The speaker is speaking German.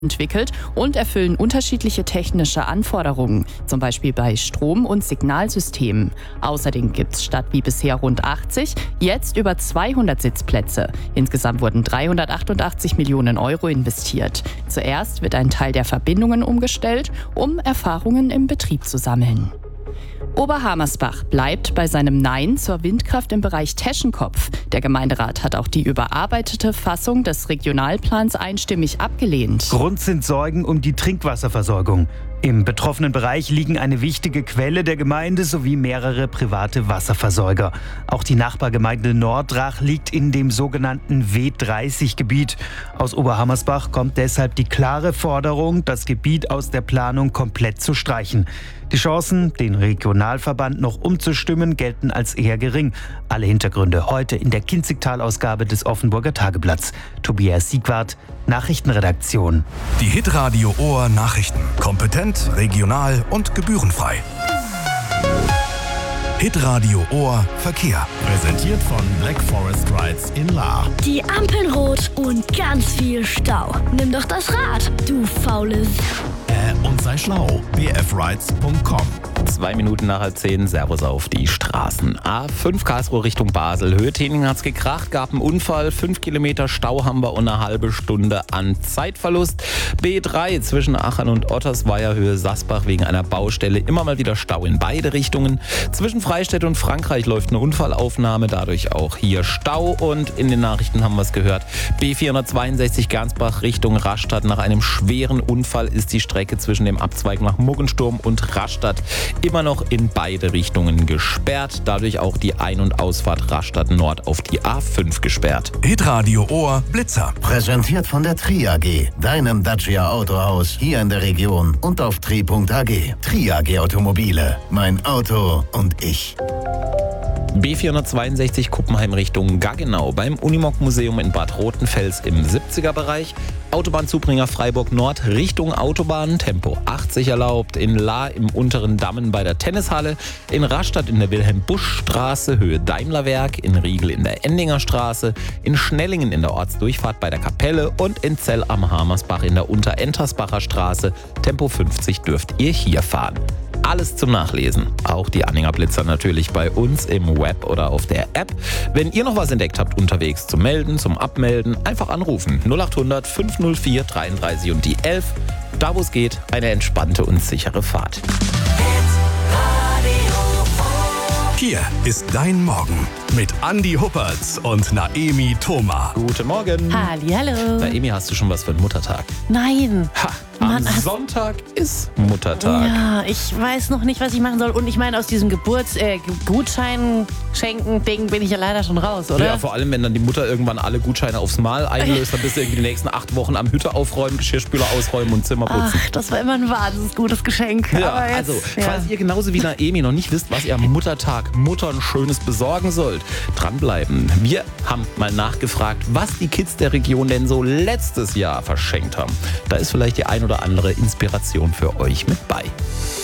entwickelt und erfüllen unterschiedliche technische Anforderungen, zum Beispiel bei Strom- und Signalsystemen. Außerdem gibt es statt wie bisher rund 80 jetzt über 200 Sitzplätze. Insgesamt wurden 388 Millionen Euro investiert. Zuerst wird ein Teil der Verbindungen umgestellt, um Erfahrungen im Betrieb zu sammeln. Oberhammersbach bleibt bei seinem Nein zur Windkraft im Bereich Teschenkopf. Der Gemeinderat hat auch die überarbeitete Fassung des Regionalplans einstimmig abgelehnt. Grund sind Sorgen um die Trinkwasserversorgung. Im betroffenen Bereich liegen eine wichtige Quelle der Gemeinde sowie mehrere private Wasserversorger. Auch die Nachbargemeinde Nordrach liegt in dem sogenannten W30-Gebiet. Aus Oberhammersbach kommt deshalb die klare Forderung, das Gebiet aus der Planung komplett zu streichen. Die Chancen, den Regionalverband noch umzustimmen, gelten als eher gering. Alle Hintergründe heute in der Kinzigtal-Ausgabe des Offenburger Tageblatts. Tobias Siegwart, Nachrichtenredaktion. Die Hitradio Ohr Nachrichten. Kompetent, regional und gebührenfrei. Hitradio Ohr Verkehr. Präsentiert von Black Forest Rides in Lahr. Die Ampeln rot und ganz viel Stau. Nimm doch das Rad, du faule Und sei schlau. bfrides.com. 2 Minuten nach 10:30, Servus auf die Straßen. A5 Karlsruhe Richtung Basel. Höhe-Tening hat's gekracht, gab einen Unfall, 5 Kilometer Stau haben wir und eine halbe Stunde an Zeitverlust. B3 zwischen Aachen und Ottersweier Höhe Sasbach wegen einer Baustelle immer mal wieder Stau in beide Richtungen. Zwischen Freistädt und Frankreich läuft eine Unfallaufnahme, dadurch auch hier Stau. Und in den Nachrichten haben wir es gehört, B462 Gernsbach Richtung Rastatt. Nach einem schweren Unfall ist die Strecke zwischen dem Abzweig nach Muggensturm und Rastatt immer noch in beide Richtungen gesperrt. Dadurch auch die Ein- und Ausfahrt Rastatt Nord auf die A5 gesperrt. Hitradio Ohr Blitzer. Präsentiert von der Tri AG, deinem Dacia Autohaus hier in der Region und auf tri.ag. Tri AG Automobile, mein Auto und ich. B462 Kuppenheim Richtung Gaggenau beim Unimog-Museum in Bad Rotenfels im 70er-Bereich. Autobahnzubringer Freiburg Nord Richtung Autobahn, Tempo 80 erlaubt. In Lahr im unteren Dammen bei der Tennishalle. In Rastatt in der Wilhelm-Busch-Straße, Höhe Daimlerwerk. In Riegel in der Endinger Straße. In Schnellingen in der Ortsdurchfahrt bei der Kapelle. Und in Zell am Hamersbach in der Unterentersbacher Straße. Tempo 50 dürft ihr hier fahren. Alles zum Nachlesen. Auch die Anhänger Blitzer natürlich bei uns im Web oder auf der App. Wenn ihr noch was entdeckt habt unterwegs zum Melden, zum Abmelden, einfach anrufen. 0800 504 33 und die 11. Da wo es geht, eine entspannte und sichere Fahrt. Hier ist dein Morgen mit Andi Huppertz und Naemi Thoma. Guten Morgen. Hallihallo. Naemi, hast du schon was für den Muttertag? Nein. Am Sonntag ist Muttertag. Ja, ich weiß noch nicht, was ich machen soll. Und ich meine, aus diesem Gutschein-Schenken-Ding bin ich ja leider schon raus, oder? Ja, vor allem, wenn dann die Mutter irgendwann alle Gutscheine aufs Mal einlöst, dann bist du irgendwie die nächsten 8 Wochen am Hütte aufräumen, Geschirrspüler ausräumen und Zimmer putzen. Ach, das war immer ein wahnsinnig gutes Geschenk. Ja, Aber jetzt, also, falls ihr genauso wie Naemi noch nicht wisst, was ihr am Muttertag Muttern Schönes besorgen sollt, dranbleiben. Wir haben mal nachgefragt, was die Kids der Region denn so letztes Jahr verschenkt haben. Da ist vielleicht die ein oder andere Inspiration für euch mit bei.